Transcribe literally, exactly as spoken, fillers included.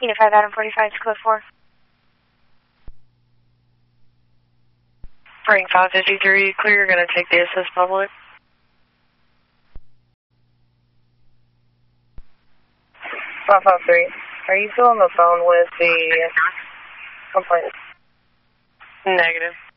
Unit five, Adam forty-five, code four. Ring five fifty-three, clear, you're going to take the assist public. five five three, are you still on the phone with the complaint? Negative.